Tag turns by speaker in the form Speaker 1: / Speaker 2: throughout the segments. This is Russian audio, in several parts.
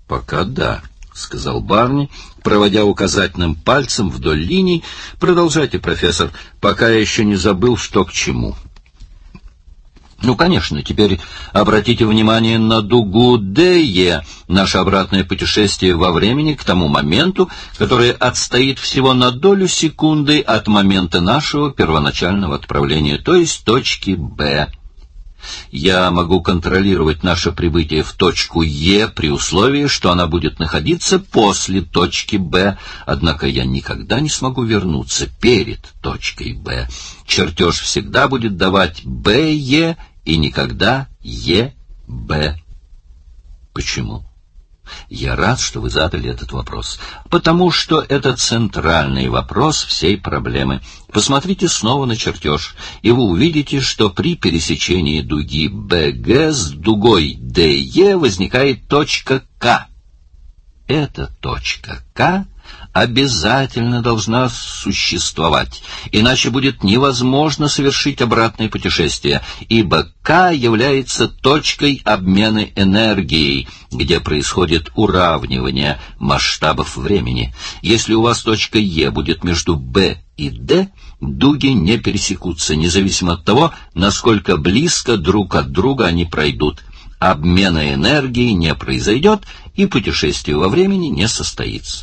Speaker 1: Пока да, — сказал Барни, проводя указательным пальцем вдоль линий. Продолжайте, профессор, пока я еще не забыл, что к чему. Ну, конечно, теперь обратите внимание на дугу ДЕ, наше обратное путешествие во времени к тому моменту, который отстоит всего на долю секунды от момента нашего первоначального отправления, то есть точки Б. Я могу контролировать наше прибытие в точку Е при условии, что она будет находиться после точки Б, однако я никогда не смогу вернуться перед точкой Б. Чертеж всегда будет давать БЕ и никогда ЕБ. Почему? Я рад, что вы задали этот вопрос, потому что это центральный вопрос всей проблемы. Посмотрите снова на чертеж, и вы увидите, что при пересечении дуги БГ с дугой ДЕ возникает точка К. Эта точка К обязательно должна существовать, иначе будет невозможно совершить обратное путешествие, ибо К является точкой обмена энергией, где происходит уравнивание масштабов времени. Если у вас точка Е будет между Б и Д, дуги не пересекутся, независимо от того, насколько близко друг от друга они пройдут. Обмена энергии не произойдет, и путешествие во времени не состоится.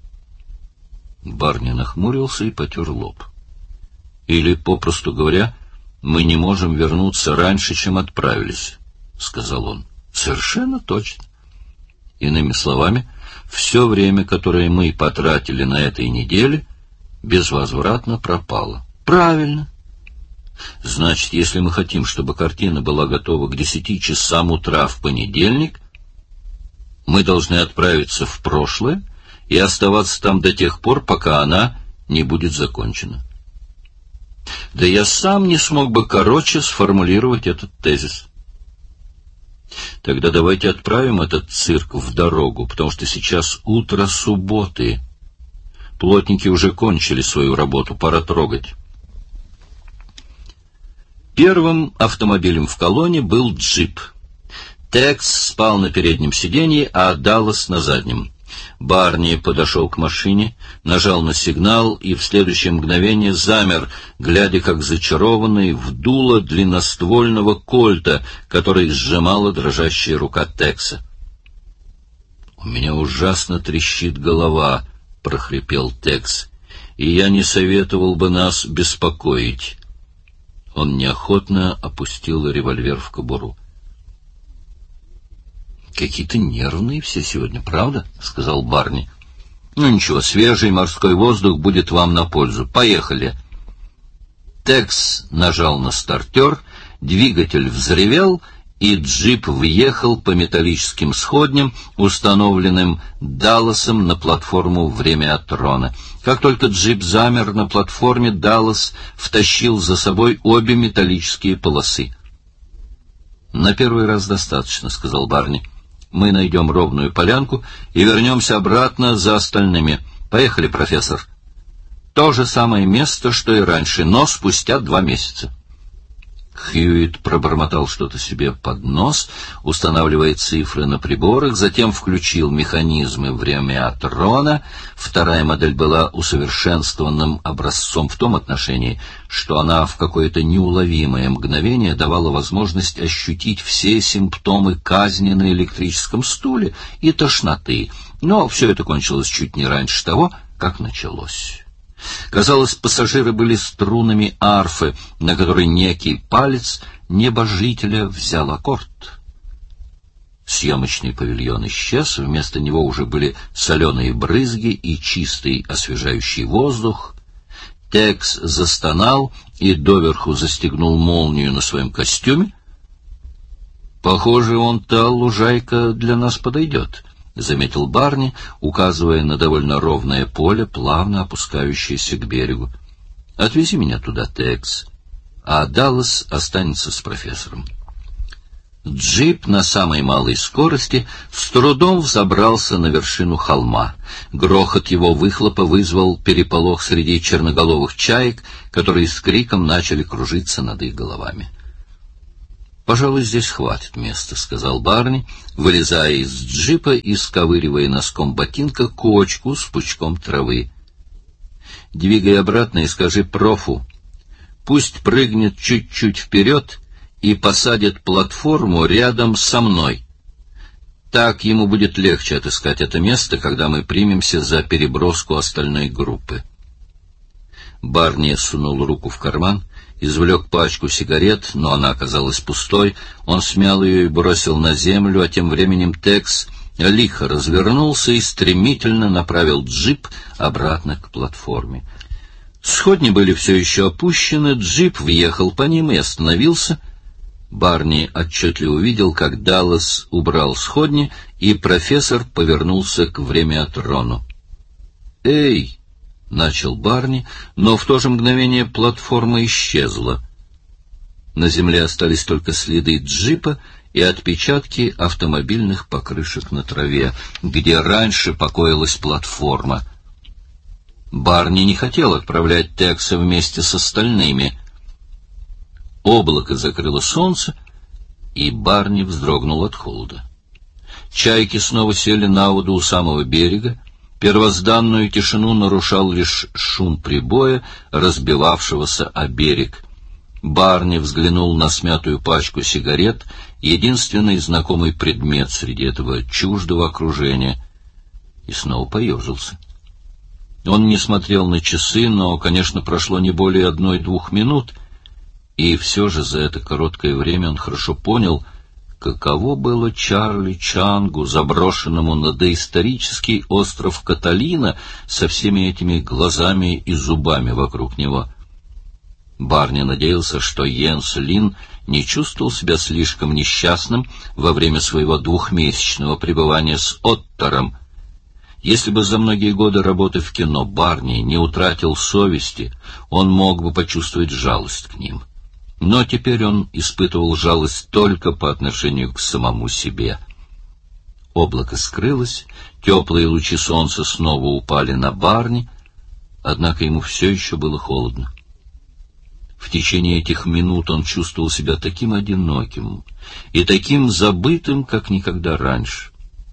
Speaker 1: Барни нахмурился и потер лоб. «Или, попросту говоря, мы не можем вернуться раньше, чем отправились», — сказал он. «Совершенно точно. Иными словами, все время, которое мы потратили на этой неделе, безвозвратно пропало». «Правильно. Значит, если мы хотим, чтобы картина была готова к 10 часам утра в понедельник, мы должны отправиться в прошлое и оставаться там до тех пор, пока она не будет закончена. Да я сам не смог бы короче сформулировать этот тезис. Тогда давайте отправим этот цирк в дорогу, потому что сейчас утро субботы. Плотники уже кончили свою работу, пора трогать». Первым автомобилем в колонне был джип. Текс спал на переднем сиденье, а Даллас на заднем. Барни подошел к машине, нажал на сигнал и в следующее мгновение замер, глядя как зачарованный в дуло длинноствольного кольта, который сжимала дрожащая рука Текса. «У меня ужасно трещит голова», — прохрипел Текс, — «и я не советовал бы нас беспокоить». Он неохотно опустил револьвер в кобуру. «Какие-то нервные все сегодня, правда?» — сказал Барни. «Ну ничего, свежий морской воздух будет вам на пользу. Поехали!» Текс нажал на стартер, двигатель взревел, и джип въехал по металлическим сходням, установленным Далласом на платформу Времяатрона. Как только джип замер на платформе, Даллас втащил за собой обе металлические полосы. «На первый раз достаточно», — сказал Барни. «Мы найдем ровную полянку и вернемся обратно за остальными. Поехали, профессор». То же самое место, что и раньше, но спустя 2 месяца. Хьюитт пробормотал что-то себе под нос, устанавливая цифры на приборах, затем включил механизмы Времяатрона. Вторая модель была усовершенствованным образцом в том отношении, что она в какое-то неуловимое мгновение давала возможность ощутить все симптомы казни на электрическом стуле и тошноты, но все это кончилось чуть не раньше того, как началось. Казалось, пассажиры были струнами арфы, на которой некий палец небожителя взял аккорд. Съемочный павильон исчез, вместо него уже были соленые брызги и чистый освежающий воздух. Текс застонал и доверху застегнул молнию на своем костюме. «Похоже, та лужайка для нас подойдет», — заметил Барни, указывая на довольно ровное поле, плавно опускающееся к берегу. «Отвези меня туда, Текс, а Даллас останется с профессором». Джип на самой малой скорости с трудом взобрался на вершину холма. Грохот его выхлопа вызвал переполох среди черноголовых чаек, которые с криком начали кружиться над их головами. «Пожалуй, здесь хватит места», — сказал Барни, вылезая из джипа и сковыривая носком ботинка кочку с пучком травы. «Двигай обратно и скажи профу. Пусть прыгнет чуть-чуть вперед и посадит платформу рядом со мной. Так ему будет легче отыскать это место, когда мы примемся за переброску остальной группы». Барни сунул руку в карман, извлек пачку сигарет, но она оказалась пустой. Он смял ее и бросил на землю, а тем временем Текс лихо развернулся и стремительно направил джип обратно к платформе. Сходни были все еще опущены, джип въехал по ним и остановился. Барни отчетливо увидел, как Даллас убрал сходни, и профессор повернулся к времяотрону. «Эй!» — начал Барни, но в то же мгновение платформа исчезла. На земле остались только следы джипа и отпечатки автомобильных покрышек на траве, где раньше покоилась платформа. Барни не хотел отправлять Текса вместе с остальными. Облако закрыло солнце, и Барни вздрогнул от холода. Чайки снова сели на воду у самого берега. Первозданную тишину нарушал лишь шум прибоя, разбивавшегося о берег. Барни взглянул на смятую пачку сигарет, единственный знакомый предмет среди этого чуждого окружения, и снова поежился. Он не смотрел на часы, но, конечно, прошло не более 1-2 минут, и все же за это короткое время он хорошо понял, каково было Чарли Чангу, заброшенному на доисторический остров Каталина, со всеми этими глазами и зубами вокруг него. Барни надеялся, что Йенс Лин не чувствовал себя слишком несчастным во время своего 2-месячного пребывания с Оттором. Если бы за многие годы работы в кино Барни не утратил совести, он мог бы почувствовать жалость к ним. Но теперь он испытывал жалость только по отношению к самому себе. Облако скрылось, теплые лучи солнца снова упали на Барни, однако ему все еще было холодно. В течение этих минут он чувствовал себя таким одиноким и таким забытым, как никогда раньше.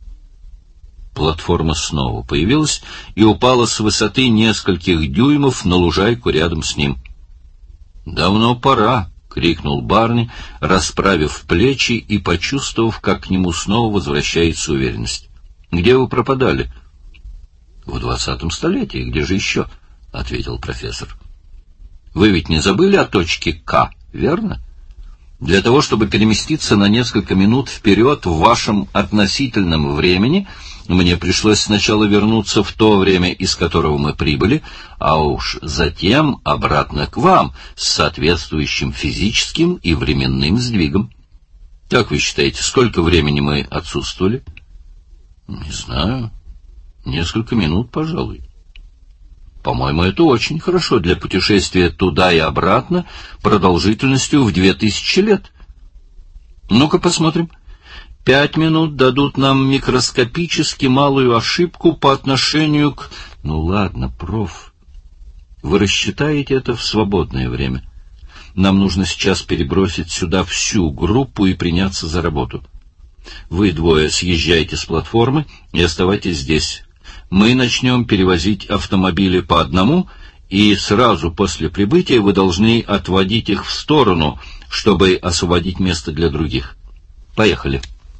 Speaker 1: Платформа снова появилась и упала с высоты нескольких дюймов на лужайку рядом с ним. «Давно пора!» — крикнул Барни, расправив плечи и почувствовав, как к нему снова возвращается уверенность. «Где вы пропадали?» «В 20-м столетии. Где же еще?» — ответил профессор. «Вы ведь не забыли о точке К, верно? Для того, чтобы переместиться на несколько минут вперед в вашем относительном времени, мне пришлось сначала вернуться в то время, из которого мы прибыли, а уж затем обратно к вам с соответствующим физическим и временным сдвигом. Как вы считаете, сколько времени мы отсутствовали?» «Не знаю. Несколько минут, пожалуй». «По-моему, это очень хорошо для путешествия туда и обратно продолжительностью в 2000 лет. Ну-ка посмотрим. 5 минут дадут нам микроскопически малую ошибку по отношению к...» «Ну ладно, проф, вы рассчитаете это в свободное время. Нам нужно сейчас перебросить сюда всю группу и приняться за работу. Вы двое съезжайте с платформы и оставайтесь здесь. Мы начнем перевозить автомобили по одному, и сразу после прибытия вы должны отводить их в сторону, чтобы освободить место для других. Поехали».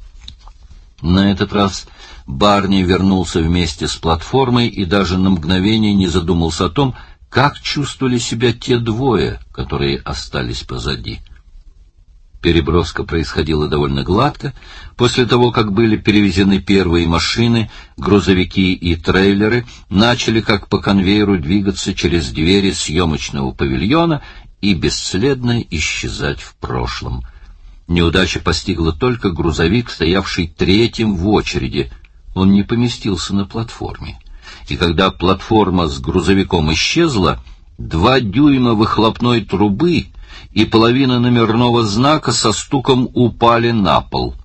Speaker 1: На этот раз Барни вернулся вместе с платформой и даже на мгновение не задумался о том, как чувствовали себя те двое, которые остались позади. Переброска происходила довольно гладко. После того, как были перевезены первые машины, грузовики и трейлеры начали как по конвейеру двигаться через двери съемочного павильона и бесследно исчезать в прошлом. Неудача постигла только грузовик, стоявший третьим в очереди. Он не поместился на платформе. И когда платформа с грузовиком исчезла, 2 дюйма выхлопной трубы и половина номерного знака со стуком упали на пол.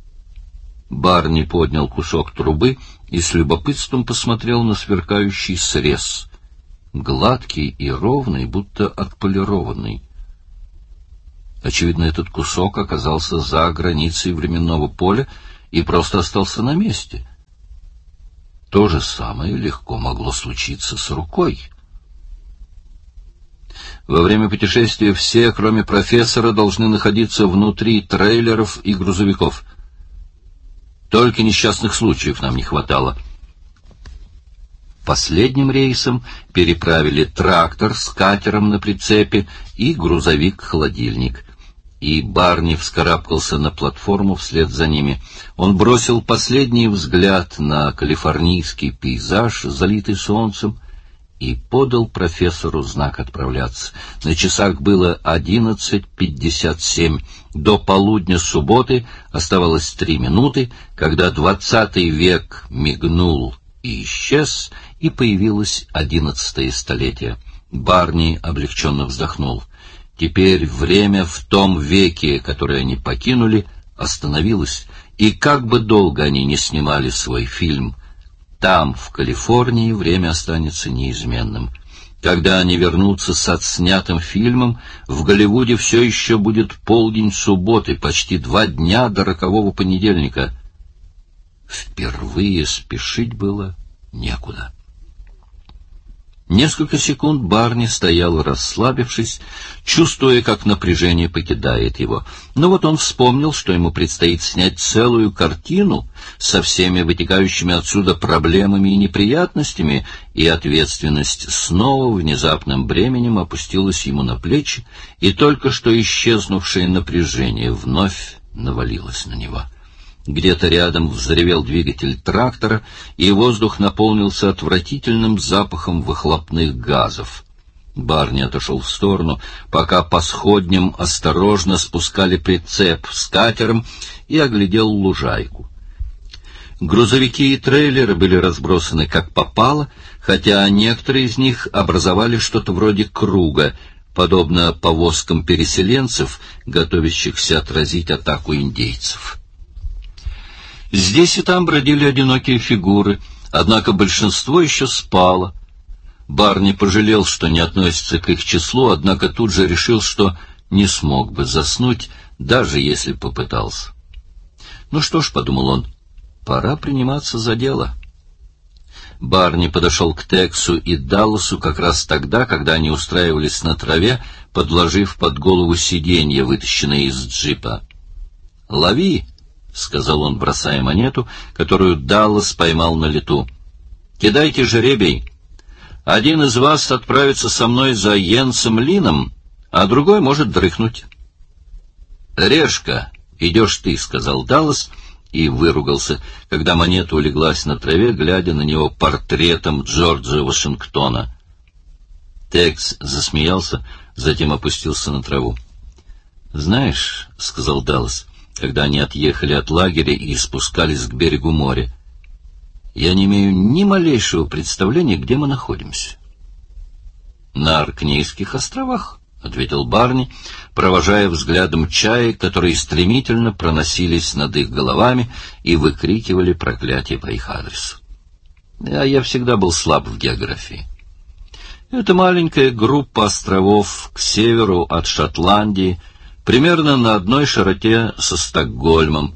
Speaker 1: Барни поднял кусок трубы и с любопытством посмотрел на сверкающий срез. Гладкий и ровный, будто отполированный. Очевидно, этот кусок оказался за границей временного поля и просто остался на месте. То же самое легко могло случиться с рукой. Во время путешествия все, кроме профессора, должны находиться внутри трейлеров и грузовиков. Только несчастных случаев нам не хватало. Последним рейсом переправили трактор с катером на прицепе и грузовик-холодильник. И Барни вскарабкался на платформу вслед за ними. Он бросил последний взгляд на калифорнийский пейзаж, залитый солнцем, и подал профессору знак отправляться. На часах было 11:57. До полудня субботы оставалось 3 минуты, когда 20 век мигнул и исчез, и появилось 11-е столетие. Барни облегченно вздохнул. Теперь время в том веке, который они покинули, остановилось, и как бы долго они не снимали свой фильм, там, в Калифорнии, время останется неизменным. Когда они вернутся с отснятым фильмом, в Голливуде все еще будет полдень субботы, почти 2 дня до рокового понедельника. Впервые спешить было некуда. Несколько секунд Барни стоял, расслабившись, чувствуя, как напряжение покидает его. Но вот он вспомнил, что ему предстоит снять целую картину со всеми вытекающими отсюда проблемами и неприятностями, и ответственность снова внезапным бременем опустилась ему на плечи, и только что исчезнувшее напряжение вновь навалилось на него. Где-то рядом взревел двигатель трактора, и воздух наполнился отвратительным запахом выхлопных газов. Барни отошел в сторону, пока по сходням осторожно спускали прицеп с катером, и оглядел лужайку. Грузовики и трейлеры были разбросаны как попало, хотя некоторые из них образовали что-то вроде круга, подобно повозкам переселенцев, готовящихся отразить атаку индейцев. Здесь и там бродили одинокие фигуры, однако большинство еще спало. Барни пожалел, что не относится к их числу, однако тут же решил, что не смог бы заснуть, даже если попытался. «Ну что ж», — подумал он, — «пора приниматься за дело». Барни подошел к Тексу и Далласу как раз тогда, когда они устраивались на траве, подложив под голову сиденье, вытащенное из джипа. «Лови!» — сказал он, бросая монету, которую Даллас поймал на лету. «Кидайте жеребий. Один из вас отправится со мной за Йенсом Лином, а другой может дрыхнуть». «Решка, идешь ты», — сказал Даллас и выругался, когда монета улеглась на траве, глядя на него портретом Джорджа Вашингтона. Текс засмеялся, затем опустился на траву. «Знаешь», — сказал Даллас, когда они отъехали от лагеря и спускались к берегу моря, «я не имею ни малейшего представления, где мы находимся». «На Оркнейских островах», — ответил Барни, провожая взглядом чаек, которые стремительно проносились над их головами и выкрикивали проклятие по их адресу. «А я всегда был слаб в географии. Это маленькая группа островов к северу от Шотландии, примерно на одной широте со Стокгольмом».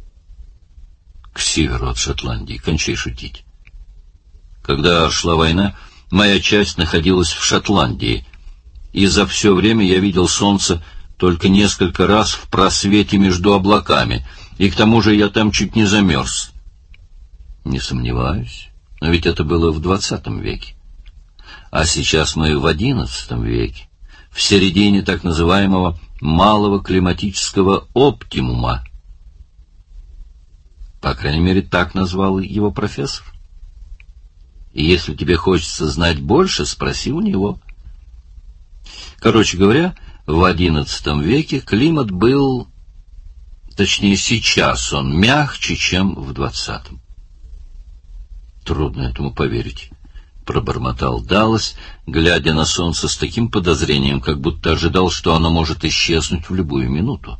Speaker 1: «К северу от Шотландии, кончай шутить. Когда шла война, моя часть находилась в Шотландии, и за все время я видел солнце только несколько раз в просвете между облаками, и к тому же я там чуть не замерз». «Не сомневаюсь, но ведь это было в 20 веке. А сейчас мы в 11 веке, в середине так называемого малого климатического оптимума». По крайней мере, так назвал его профессор. И если тебе хочется знать больше, спроси у него. Короче говоря, в 11 веке климат был, точнее сейчас он мягче, чем в 20-м. «Трудно этому поверить», — пробормотал Даллас, глядя на солнце с таким подозрением, как будто ожидал, что оно может исчезнуть в любую минуту.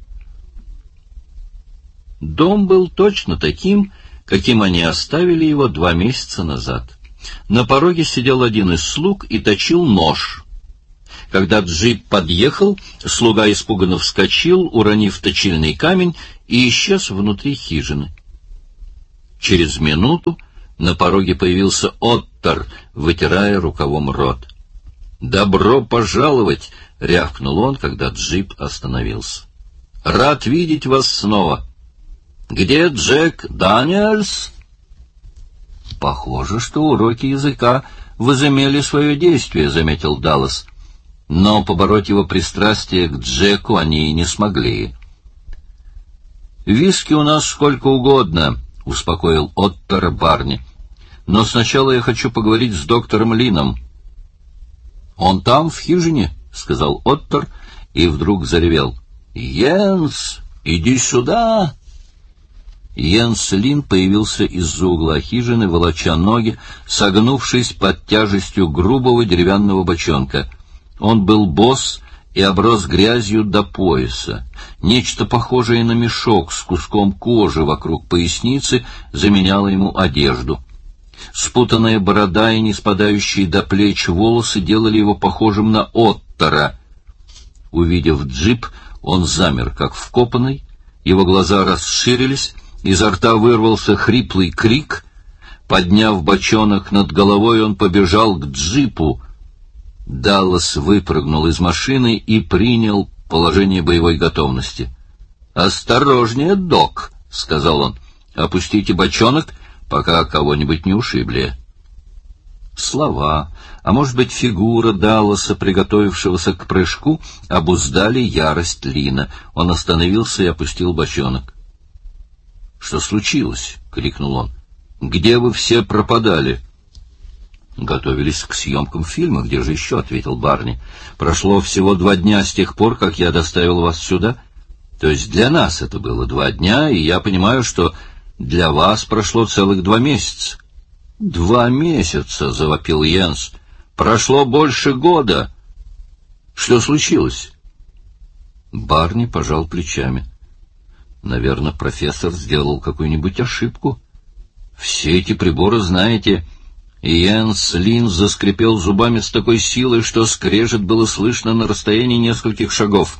Speaker 1: Дом был точно таким, каким они оставили его 2 месяца назад. На пороге сидел один из слуг и точил нож. Когда джип подъехал, слуга испуганно вскочил, уронив точильный камень, и исчез внутри хижины. Через минуту на пороге появился Оттор, вытирая рукавом рот. «Добро пожаловать!» — рявкнул он, когда джип остановился. «Рад видеть вас снова. Где Джек Даниэльс?» «Похоже, что уроки языка возымели свое действие», — заметил Даллас. «Но побороть его пристрастие к Джеку они и не смогли». «Виски у нас сколько угодно», — успокоил Оттора Барни. «Но сначала я хочу поговорить с доктором Лином». «Он там, в хижине», — сказал Оттор, и вдруг заревел. «Йенс, иди сюда!» Йенс Лин появился из-за угла хижины, волоча ноги, согнувшись под тяжестью грубого деревянного бочонка. Он был босс и оброс грязью до пояса. Нечто похожее на мешок с куском кожи вокруг поясницы заменяло ему одежду. Спутанная борода и не спадающие до плеч волосы делали его похожим на Оттора. Увидев джип, он замер, как вкопанный, его глаза расширились, изо рта вырвался хриплый крик. Подняв бочонок над головой, он побежал к джипу. Даллас выпрыгнул из машины и принял положение боевой готовности. «Осторожнее, док», — сказал он, — «опустите бочонок, пока кого-нибудь не ушибли». Слова, а может быть фигура Далласа, приготовившегося к прыжку, обуздали ярость Лина. Он остановился и опустил бочонок. «Что случилось?» — крикнул он. «Где вы все пропадали?» «Готовились к съемкам фильма. Где же еще?» — ответил Барни. «Прошло всего 2 дня с тех пор, как я доставил вас сюда. То есть для нас это было 2 дня, и я понимаю, что для вас прошло целых 2 месяца». «2 месяца!» — завопил Йенс. «Прошло больше года!» «Что случилось?» Барни пожал плечами. «Наверное, профессор сделал какую-нибудь ошибку. Все эти приборы, знаете...» Йенс Лин заскрипел зубами с такой силой, что скрежет было слышно на расстоянии нескольких шагов.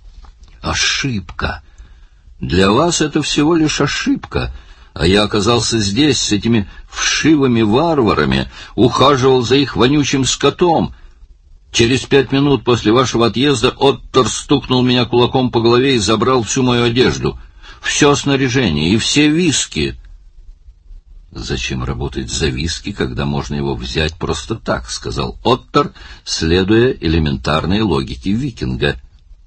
Speaker 1: «Ошибка! Для вас это всего лишь ошибка, а я оказался здесь с этими вшивыми варварами, ухаживал за их вонючим скотом. Через 5 минут после вашего отъезда Оттор стукнул меня кулаком по голове и забрал всю мою одежду, все снаряжение и все виски». «Зачем работать за виски, когда можно его взять просто так?» — сказал Оттор, следуя элементарной логике викинга.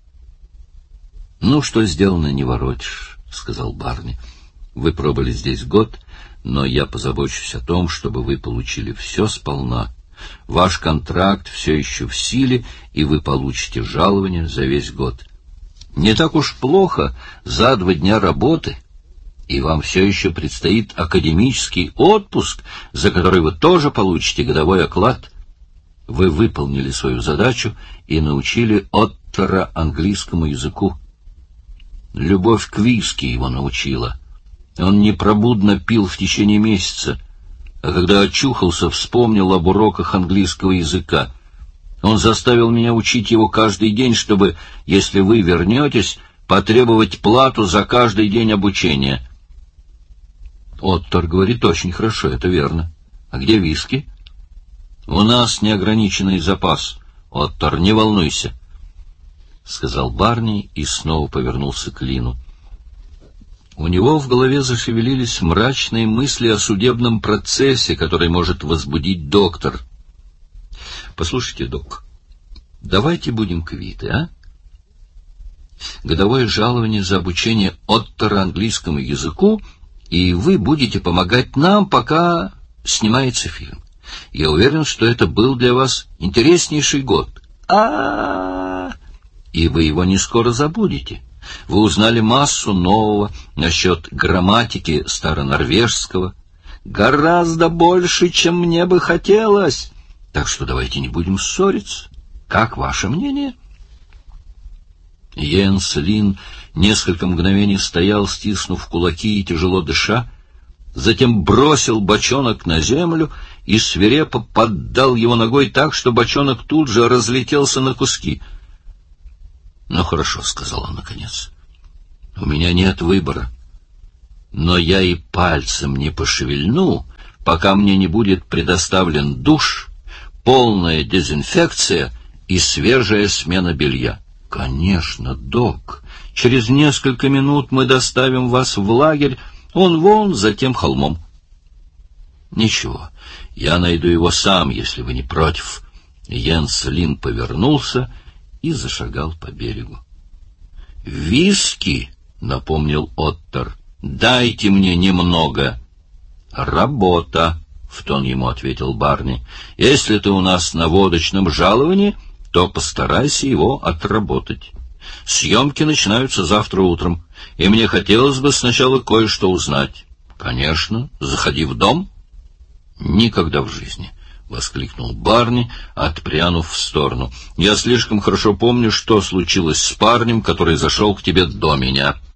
Speaker 1: «Ну, что сделано, не воротишь», — сказал Барни. «Вы пробыли здесь год, но я позабочусь о том, чтобы вы получили все сполна. Ваш контракт все еще в силе, и вы получите жалование за весь год. Не так уж плохо за 2 дня работы». И вам все еще предстоит академический отпуск, за который вы тоже получите годовой оклад. Вы выполнили свою задачу и научили Оттора английскому языку. Любовь к виски его научила. Он непробудно пил в течение месяца, а когда очухался, вспомнил об уроках английского языка. Он заставил меня учить его каждый день, чтобы, если вы вернетесь, потребовать плату за каждый день обучения. Оттор говорит очень хорошо, это верно. А где виски? У нас неограниченный запас. Оттор, не волнуйся, — сказал Барни и снова повернулся к Лину. У него в голове зашевелились мрачные мысли о судебном процессе, который может возбудить доктор. Послушайте, док, давайте будем квиты, а? Годовое жалование за обучение Оттора английскому языку, и вы будете помогать нам, пока снимается фильм. Я уверен, что это был для вас интереснейший год. И вы его не скоро забудете. Вы узнали массу нового насчет грамматики старонорвежского. Гораздо больше, чем мне бы хотелось. Так что давайте не будем ссориться. Как ваше мнение?» Йенс Лин несколько мгновений стоял, стиснув кулаки и тяжело дыша, затем бросил бочонок на землю и свирепо поддал его ногой так, что бочонок тут же разлетелся на куски. «Ну хорошо», — сказал он наконец, — «у меня нет выбора. Но я и пальцем не пошевельну, пока мне не будет предоставлен душ, полная дезинфекция и свежая смена белья». «Конечно, док. Через несколько минут мы доставим вас в лагерь, он вон за тем холмом». «Ничего, я найду его сам, если вы не против». Йенс Лин повернулся и зашагал по берегу. «Виски», — напомнил Оттер, — «дайте мне немного». «Работа», — в тон ему ответил Барни. «Если ты у нас на водочном жаловании, то постарайся его отработать. Съемки начинаются завтра утром, и мне хотелось бы сначала кое-что узнать». «Конечно, заходи в дом». «Никогда в жизни», — воскликнул Барни, отпрянув в сторону. «Я слишком хорошо помню, что случилось с парнем, который зашел к тебе до меня».